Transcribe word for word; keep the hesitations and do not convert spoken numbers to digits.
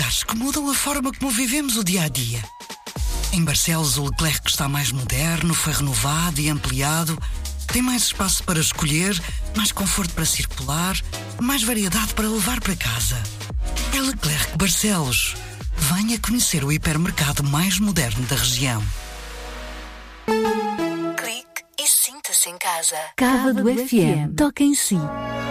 peculiares que mudam a forma como vivemos o dia-a-dia. Em Barcelos, o Leclerc está mais moderno, foi renovado e ampliado, tem mais espaço para escolher, mais conforto para circular, mais variedade para levar para casa. É Leclerc Barcelos. Venha conhecer o hipermercado mais moderno da região. Clique e sinta-se em casa. Cava do F M. Toca em si.